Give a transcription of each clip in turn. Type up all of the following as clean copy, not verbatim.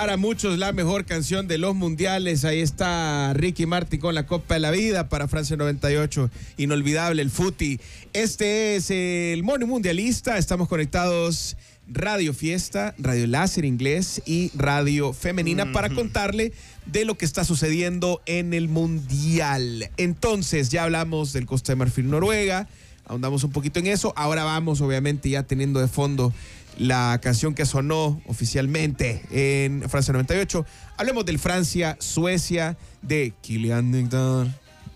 Para muchos la mejor canción de los mundiales. Ahí está Ricky Martin con la Copa de la Vida para Francia 98. Inolvidable el footy. Este es el Morning Mundialista. Estamos conectados Radio Fiesta, Radio Láser Inglés y Radio Femenina para contarle de lo que está sucediendo en el Mundial. Entonces, ya hablamos del Costa de Marfil Noruega, ahondamos un poquito en eso. Ahora vamos, obviamente, ya teniendo de fondo la canción que sonó oficialmente en Francia 98. Hablemos del Francia-Suecia de Kylian Mbappé,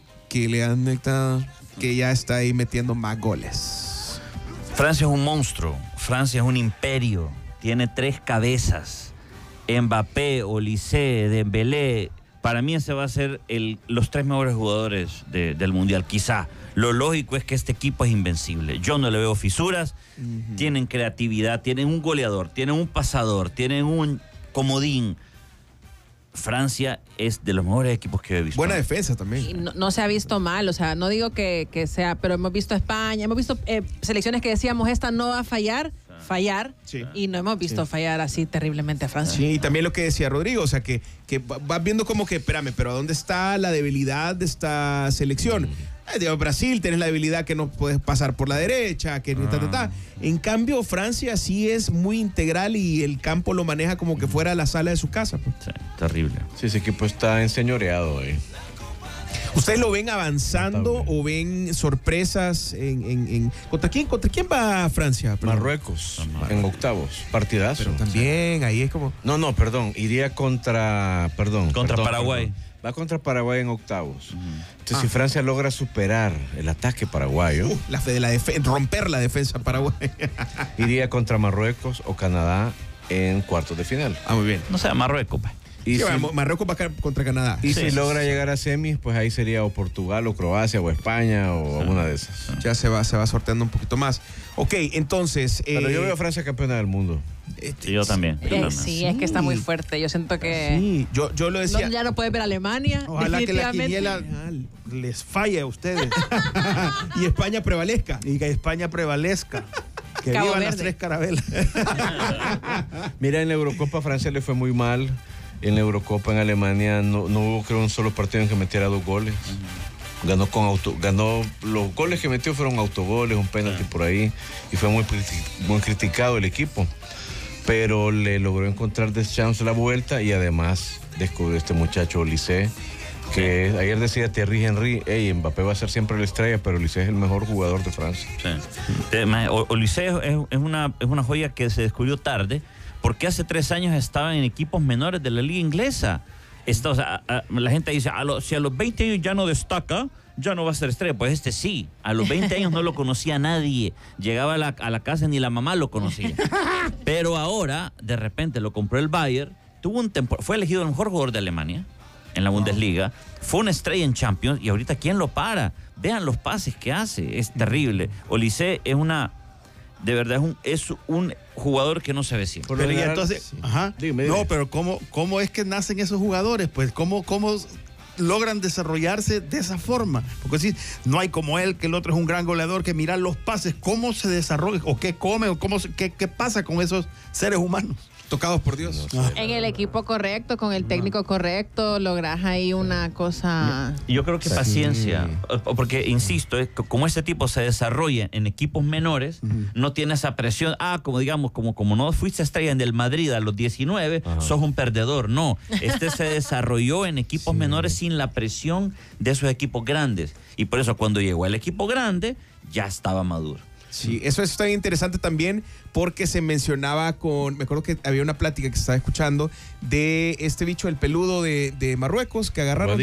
que ya está ahí metiendo más goles. Francia es un monstruo, Francia es un imperio, tiene 3 cabezas, Mbappé, Olise, Dembélé. Para mí ese va a ser los 3 mejores jugadores del Mundial, quizá. Lo lógico es que este equipo es invencible. Yo no le veo fisuras. Tienen creatividad, tienen un goleador, tienen un pasador, tienen un comodín. Francia es de los mejores equipos que he visto. Buena defensa también. Y no se ha visto mal, o sea, no digo que sea, pero hemos visto España, hemos visto selecciones que decíamos, esta no va a fallar, sí. Y no hemos visto fallar así terriblemente a Francia. Sí, y también lo que decía Rodrigo, o sea, que vas viendo como que, espérame, pero ¿a dónde está la debilidad de esta selección? Brasil, tenés la debilidad que no puedes pasar por la derecha, que En cambio, Francia sí es muy integral y el campo lo maneja como que fuera la sala de su casa. Pues. Sí, terrible. Sí, ese equipo está enseñoreado hoy. ¿Ustedes lo ven avanzando o ven sorpresas ¿Contra quién va Francia? Perdón. Marruecos, en octavos, partidazo. Pero también, ahí es como... iría contra Paraguay. Va contra Paraguay en octavos. Entonces, si Francia logra superar el ataque paraguayo, romper la defensa paraguaya, iría contra Marruecos o Canadá en cuartos de final. Muy bien. No sea Marruecos, pues. Y Marruecos va contra Canadá. Y si logra llegar a semis, pues ahí sería o Portugal o Croacia o España o alguna de esas. Ya se va sorteando un poquito más. Ok, entonces... Pero yo veo a Francia campeona del mundo. Yo también. Sí, es que está muy fuerte. Yo siento que... Sí, yo lo decía. Ya no puedes ver a Alemania. Ojalá que la quiniela les falle a ustedes. Y España prevalezca. Y que España prevalezca. Que Cabo vivan Verde. las 3 carabelas. Mira, en la Eurocopa Francia le fue muy mal. En la Eurocopa en Alemania no hubo, creo, un solo partido en que metiera 2 goles. Ganó, los goles que metió fueron autogoles, un penalti por ahí, y fue muy criticado el equipo. Pero le logró encontrar Deschamps la vuelta y además descubrió este muchacho Olise, que ayer decía Thierry Henry, Mbappé va a ser siempre la estrella, pero Olise es el mejor jugador de Francia. Sí. Olise es una joya que se descubrió tarde, porque hace 3 años estaba en equipos menores de la liga inglesa. La gente dice, si a los 20 años ya no destaca, ya no va a ser estrella. Pues sí, a los 20 años no lo conocía nadie. Llegaba a la casa, ni la mamá lo conocía. Pero ahora, de repente, lo compró el Bayern, fue elegido el mejor jugador de Alemania en la Bundesliga, fue una estrella en Champions, y ahorita ¿quién lo para? Vean los pases que hace, es terrible. Olise de verdad es un jugador que no se ve siempre. Pero entonces, dime. No, pero ¿cómo es que nacen esos jugadores? Pues ¿cómo logran desarrollarse de esa forma? Porque si no hay como él, que el otro es un gran goleador, que mirar los pases, cómo se desarrolla, o qué come, o qué pasa con esos seres humanos. Tocados por Dios. En el equipo correcto, con el técnico correcto, lográs ahí una cosa... Yo creo que paciencia, porque insisto, como este tipo se desarrolla en equipos menores, no tiene esa presión, como no fuiste estrella en el Madrid a los 19, sos un perdedor. No, se desarrolló en equipos menores sin la presión de esos equipos grandes, y por eso cuando llegó al equipo grande, ya estaba maduro. Sí, eso está interesante también porque se mencionaba me acuerdo que había una plática que se estaba escuchando de este bicho, el peludo de Marruecos, que agarraron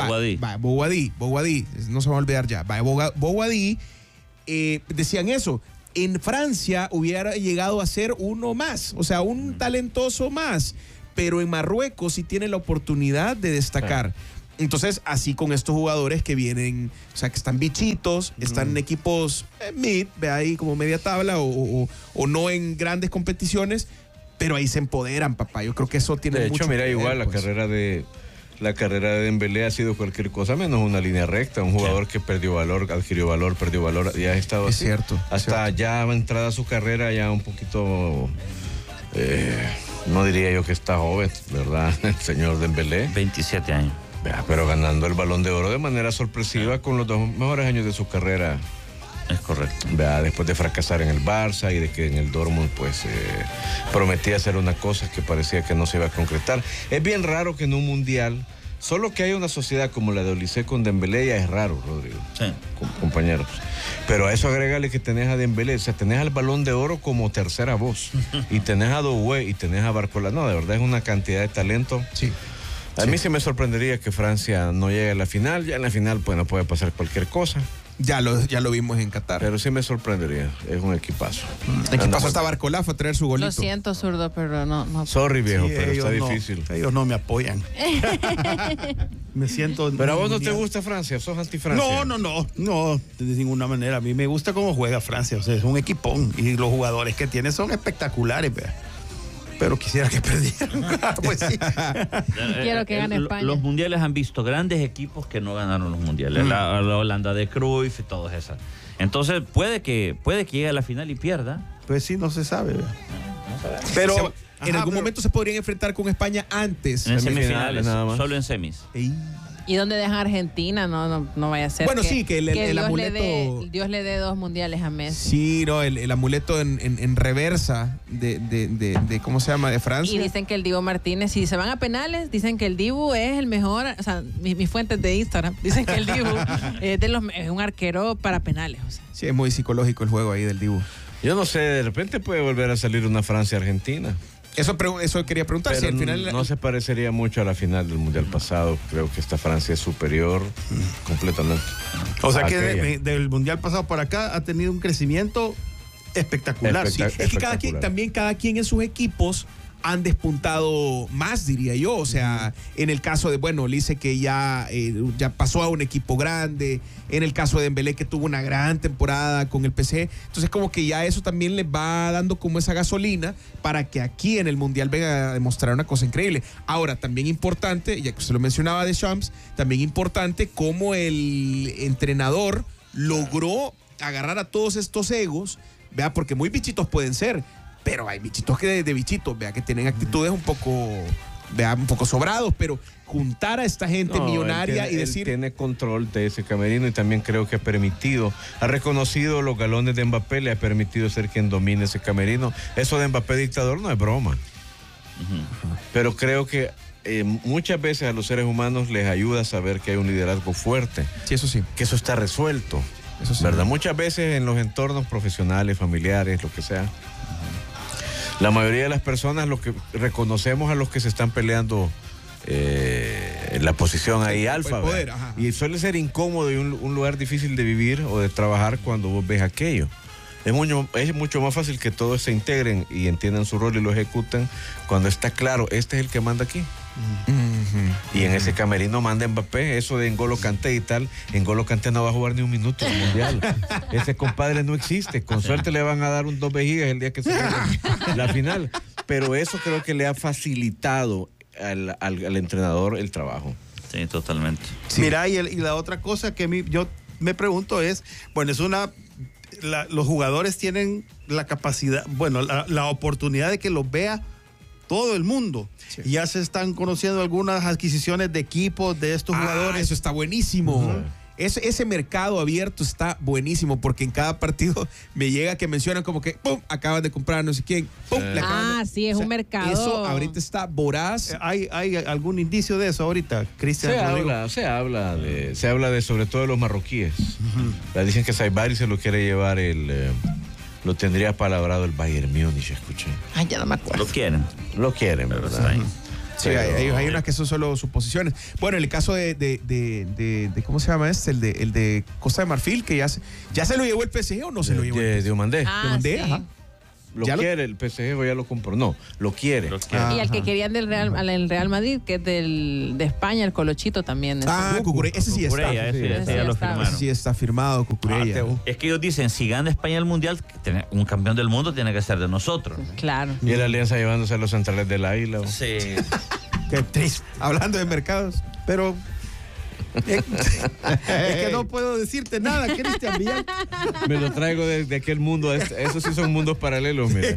Bouhaddi, no se va a olvidar ya, Bouhaddi, decían eso, en Francia hubiera llegado a ser uno más, o sea, un talentoso más, pero en Marruecos sí tiene la oportunidad de destacar. Entonces, así con estos jugadores que vienen, o sea, que están bichitos, están en equipos mid, ve ahí como media tabla o no en grandes competiciones, pero ahí se empoderan, papá. Yo creo que eso tiene mucho que ver. De hecho, mira, igual pues. la carrera de Dembélé ha sido cualquier cosa menos una línea recta, un jugador que perdió valor, adquirió valor, perdió valor, y ha estado así. Es cierto. Hasta ya entrada a su carrera ya un poquito No diría yo que está joven, ¿verdad? El señor Dembélé. 27 años. Pero ganando el Balón de Oro de manera sorpresiva con los 2 mejores años de su carrera. Es correcto. Después de fracasar en el Barça y de que en el Dortmund pues prometía hacer una cosa que parecía que no se iba a concretar. Es bien raro que en un mundial, solo que haya una sociedad como la de Olise con Dembélé ya es raro, Rodrigo. Sí. Compañeros. Pero a eso agrégale que tenés a Dembélé, o sea, tenés al Balón de Oro como tercera voz. Y tenés a Doué y tenés a Barcola. No, de verdad es una cantidad de talento. Sí. A mí sí me sorprendería que Francia no llegue a la final. Ya en la final pues no puede pasar cualquier cosa. Ya lo vimos en Qatar. Pero sí me sorprendería. Es un equipazo. Equipazo hasta Barcola fue a traer su golito. Lo siento, zurdo, pero no. Sorry, viejo, Sí, pero está ellos difícil. Ellos no me apoyan. Me siento... Pero a vos no te gusta Francia, sos anti-Francia. No, de ninguna manera. A mí me gusta cómo juega Francia. O sea, es un equipón. Y los jugadores que tiene son espectaculares, vea. Pero quisiera que perdieran. Pues sí. Quiero que gane España. Los mundiales han visto grandes equipos que no ganaron los mundiales. La Holanda de Cruyff y todas esas. Entonces puede que llegue a la final y pierda. Pues sí, no se sabe. Vea. Pero en algún momento se podrían enfrentar con España antes. En semifinales, nada más. solo en semis. ¿Y dónde dejan a Argentina? No vaya a ser. Bueno, sí, que el Dios amuleto. Dios le dé 2 mundiales a Messi. Sí, no, el amuleto en reversa de ¿cómo se llama? De Francia. Y dicen que el Dibu Martínez, si se van a penales, dicen que el Dibu es el mejor. O sea, mis fuentes de Instagram dicen que el Dibu es un arquero para penales. O sea. Sí, es muy psicológico el juego ahí del Dibu. Yo no sé, de repente puede volver a salir una Francia-Argentina. Eso quería preguntar. Pero si al final no se parecería mucho a la final del Mundial pasado. Creo que esta Francia es superior completamente. O sea que del Mundial pasado para acá ha tenido un crecimiento espectacular. Sí, es que cada quien en sus equipos han despuntado más, diría yo. O sea, en el caso de, Olise que ya pasó a un equipo grande, en el caso de Dembélé que tuvo una gran temporada con el PSG. Entonces como que ya eso también les va dando como esa gasolina para que aquí en el Mundial venga a demostrar una cosa increíble. Ahora, también importante, ya que usted lo mencionaba de Champs, también importante cómo el entrenador logró agarrar a todos estos egos, vea, porque muy bichitos pueden ser, pero hay bichitos que de bichitos, vea, que tienen actitudes un poco sobrados, pero juntar a esta gente millonaria y decir... Él tiene control de ese camerino y también creo que ha reconocido los galones de Mbappé, le ha permitido ser quien domine ese camerino. Eso de Mbappé dictador no es broma. Pero creo que muchas veces a los seres humanos les ayuda a saber que hay un liderazgo fuerte. Sí, eso sí. Que eso está resuelto. Eso sí. ¿Verdad? Muchas veces en los entornos profesionales, familiares, lo que sea, la mayoría de las personas lo que reconocemos a los que se están peleando en la posición ahí alfa. Poder, y suele ser incómodo y un lugar difícil de vivir o de trabajar cuando vos ves aquello. Es mucho más fácil que todos se integren y entiendan su rol y lo ejecuten cuando está claro, este es el que manda aquí. Y en ese camerino manda Mbappé. Eso de N'Golo Kanté y tal, N'Golo Kanté no va a jugar ni un minuto en el Mundial. Ese compadre no existe. Con suerte le van a dar un 2 vejigas el día que se gane la final. Pero eso creo que le ha facilitado al entrenador el trabajo. Sí, totalmente. Sí. Mira, y la otra cosa que yo me pregunto es, los jugadores tienen la capacidad, la oportunidad de que los vea todo el mundo. Sí. Ya se están conociendo algunas adquisiciones de equipos de estos jugadores. Eso está buenísimo. Ese mercado abierto está buenísimo porque en cada partido me llega que mencionan como que ¡pum! Acaban de comprar no sé quién. ¡Pum! Sí, es un mercado. Eso ahorita está voraz. ¿Hay algún indicio de eso ahorita, Cristian? Se habla de sobre todo de los marroquíes. Dicen que Saibari se lo quiere llevar lo tendría palabrado el Bayern Múnich, escuché. Ay, ya no me acuerdo. Lo quieren, ¿verdad? Sí, hay unas que son solo suposiciones. Bueno, el caso de ¿cómo se llama este? El de Costa de Marfil, que ya se lo llevó el PSG o no se lo llevó. De Diomandé. Sí. Ajá. Lo quiere, el PSG o ya lo compró. No, lo quiere. Y el que querían del Real Madrid, que es de España, el Colochito también. Cucurella, ese sí está. Ese ya lo firmaron. Ese sí está firmado, Cucurella. Es que ellos dicen, si gana España el Mundial, un campeón del mundo tiene que ser de nosotros. Claro. Y la Alianza llevándose a los centrales del Águila. Sí. Qué triste. Hablando de mercados, pero Es que no puedo decirte nada, Cristian Villar. Me lo traigo de aquel mundo. Esos sí son mundos paralelos, mira.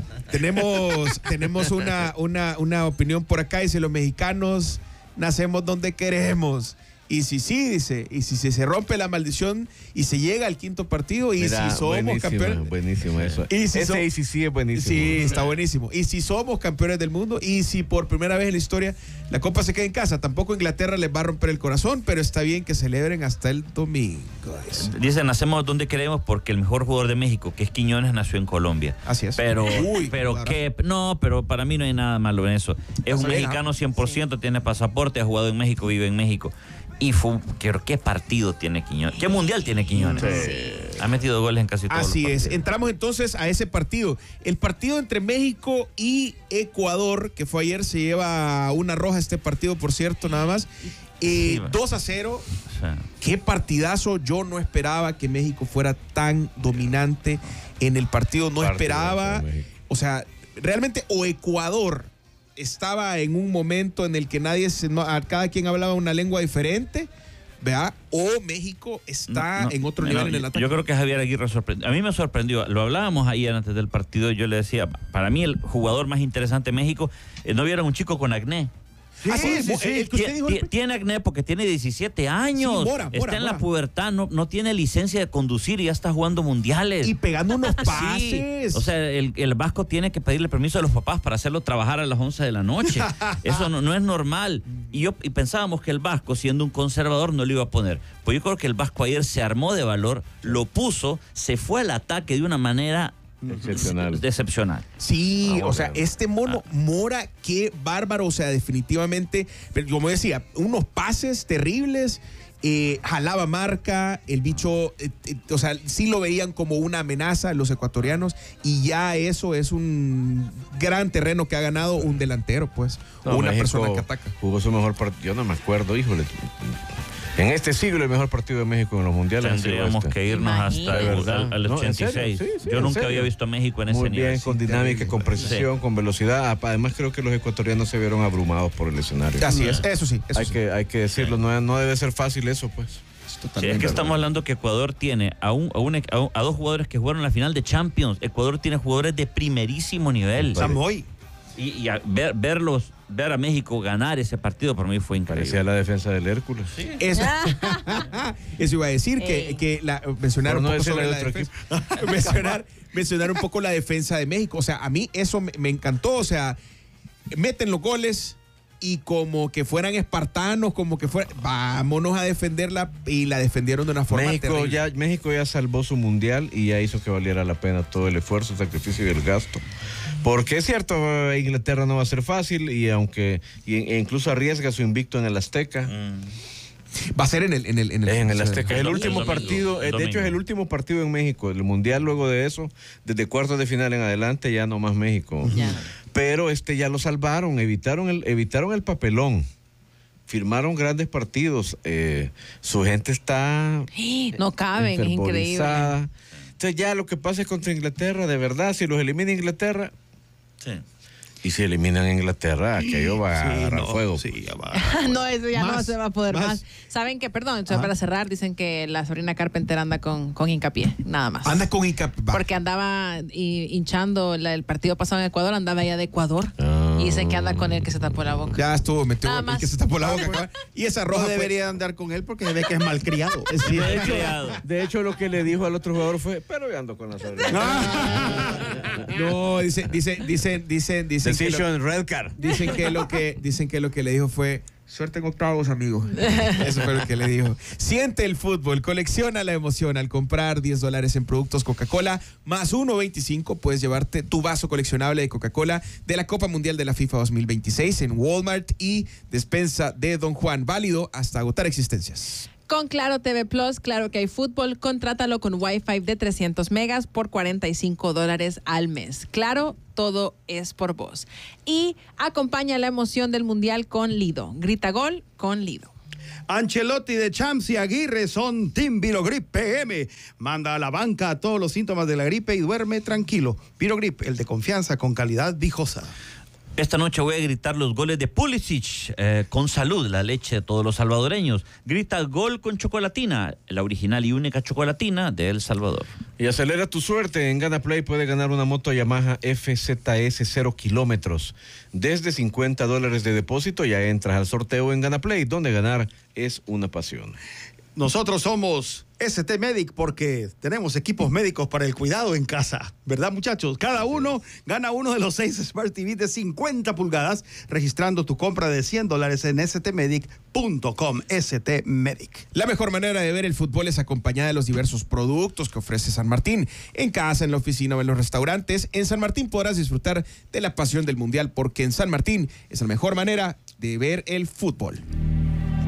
Tenemos una opinión por acá. Dice, los mexicanos nacemos donde queremos. Y si sí, dice, y si se rompe la maldición y se llega al quinto partido, y Mira, si somos campeones. Buenísimo eso. Y si Ese sí es buenísimo. Sí, está buenísimo. Y si somos campeones del mundo, y si por primera vez en la historia la Copa se queda en casa, tampoco Inglaterra les va a romper el corazón, pero está bien que celebren hasta el domingo. Dicen, nacemos donde queremos porque el mejor jugador de México, que es Quiñones, nació en Colombia. Así es. Pero para mí no hay nada malo en eso. Es un mexicano 100%, tiene pasaporte, ha jugado en México, vive en México. Y ¿qué partido tiene Quiñones? ¿Qué mundial tiene Quiñones? Sí. Ha metido goles en casi todos los partidos. Así es. Entramos entonces a ese partido. El partido entre México y Ecuador, que fue ayer, se lleva una roja este partido, por cierto, nada más. 2-0. Sí. Qué partidazo. Yo no esperaba que México fuera tan dominante en el partido. No esperaba. O sea, realmente, o Ecuador estaba en un momento en el que cada quien hablaba una lengua diferente, ¿verdad? O México está en otro nivel en el ataque. Yo creo que Javier Aguirre sorprendió. A mí me sorprendió. Lo hablábamos ayer antes del partido. Yo le decía, para mí el jugador más interesante de México, ¿no vieron un chico con acné? Sí. Tiene acné porque tiene 17 años. Sí, Mora, está en la pubertad, no tiene licencia de conducir y ya está jugando mundiales. Y pegando unos pases. Sí. O sea, el vasco tiene que pedirle permiso a los papás para hacerlo trabajar a las 11 de la noche. Eso no es normal. Y pensábamos que el vasco, siendo un conservador, no lo iba a poner. Pues yo creo que el vasco ayer se armó de valor, lo puso, se fue al ataque de una manera excepcional. Sí, o sea, este mono Mora, qué bárbaro, o sea, definitivamente, pero como decía, unos pases terribles, jalaba marca, el bicho, o sea, sí lo veían como una amenaza los ecuatorianos, y ya eso es un gran terreno que ha ganado un delantero, pues, o una México persona que ataca. Jugó su mejor partido, yo no me acuerdo, híjole. En este siglo, el mejor partido de México en los mundiales. Tendríamos que irnos hasta el 86. Sí, yo nunca había visto a México en ese nivel. Muy bien, con dinámica, con precisión, con velocidad. Además, creo que los ecuatorianos se vieron abrumados por el escenario. Así es, eso sí. Hay que decirlo, no debe ser fácil eso, pues. Es que estamos hablando que Ecuador tiene a dos jugadores que jugaron la final de Champions. Ecuador tiene jugadores de primerísimo nivel. Samoy. Y ver a México ganar ese partido para mí fue increíble. Parecía la defensa del Hércules. Sí. Eso iba a decir, mencionar un poco sobre la defensa. mencionar un poco la defensa de México. O sea, a mí eso me encantó. O sea, meten los goles y como que fueran espartanos, vámonos a defenderla, y la defendieron de una forma terrible. México ya salvó su mundial y ya hizo que valiera la pena todo el esfuerzo, el sacrificio y el gasto. Porque es cierto, Inglaterra no va a ser fácil, y incluso arriesga su invicto en el Azteca. Va a ser en el Azteca. El último partido, de hecho es el último partido en México. El mundial, luego de eso, desde cuartos de final en adelante, ya no más México. Pero ya lo salvaron, evitaron el papelón. Firmaron grandes partidos. Su gente está no caben, es increíble. Entonces ya lo que pasa es contra Inglaterra, de verdad, si los elimina Inglaterra. Sí. Y si eliminan a Inglaterra, aquello va a agarrar fuego. Sí, ya va. No, eso ya no se va a poder más. Saben que, para cerrar, dicen que la Sabrina Carpenter anda con hincapié, nada más. Anda con hincapié. Porque andaba hinchando el partido pasado en Ecuador, andaba allá de Ecuador. Y dicen que anda con el que se tapó la boca. Ya estuvo metido el que se tapó la boca. Y esa roja debería andar con él porque se ve que es malcriado. Sí, de hecho, lo que le dijo al otro jugador fue, pero yo ando con la Sabrina. No, dicen que lo que le dijo fue: suerte en octavos, amigo. Eso fue lo que le dijo. Siente el fútbol, colecciona la emoción. Al comprar $10 en productos Coca-Cola más 1.25, puedes llevarte tu vaso coleccionable de Coca-Cola de la Copa Mundial de la FIFA 2026 en Walmart y despensa de Don Juan. Válido hasta agotar existencias. Con Claro TV Plus, claro que hay fútbol, contrátalo con Wi-Fi de 300 megas por $45 al mes. Claro, todo es por vos. Y acompaña la emoción del Mundial con Lido. Grita gol con Lido. Ancelotti, de Champs y Aguirre son Team Virogrip PM. Manda a la banca a todos los síntomas de la gripe y duerme tranquilo. Virogrip, el de confianza con calidad viejosa. Esta noche voy a gritar los goles de Pulisic con salud, la leche de todos los salvadoreños. Grita gol con chocolatina, la original y única chocolatina de El Salvador. Y acelera tu suerte. En GanaPlay puedes ganar una moto Yamaha FZS 0 kilómetros. Desde $50 de depósito ya entras al sorteo en GanaPlay, donde ganar es una pasión. Nosotros somos ST Medic porque tenemos equipos médicos para el cuidado en casa, ¿verdad, muchachos? Cada uno gana uno de los 6 Smart TV de 50 pulgadas registrando tu compra de $100 en stmedic.com. ST Medic. La mejor manera de ver el fútbol es acompañada de los diversos productos que ofrece San Martín. En casa, en la oficina o en los restaurantes, en San Martín podrás disfrutar de la pasión del Mundial porque en San Martín es la mejor manera de ver el fútbol.